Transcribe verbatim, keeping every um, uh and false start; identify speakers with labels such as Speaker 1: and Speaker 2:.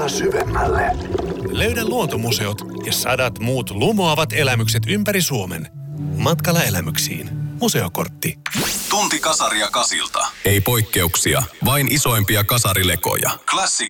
Speaker 1: matkaa syvemmälle.
Speaker 2: Löydä luontomuseot ja sadat muut lumoavat elämykset ympäri Suomen. Matkalla elämyksiin. Museokortti.
Speaker 3: Tunti kasaria kasilta. Ei poikkeuksia, vain isoimpia kasarilekoja. Classic